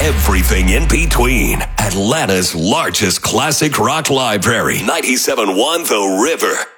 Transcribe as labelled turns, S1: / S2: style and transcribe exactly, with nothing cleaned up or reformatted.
S1: everything in between. Atlanta's largest classic rock library, ninety-seven point one The River.